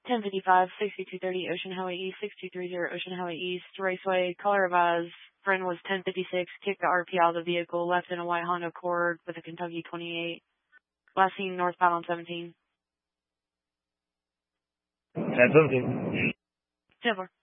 1055, 6230 Ocean Highway East, 6230 Ocean Highway East, Raceway, caller advised, friend was 1056, kicked the RP out of the vehicle, left in a white Honda Accord with a Kentucky 28. Last seen northbound on 17. 1017. 10-4.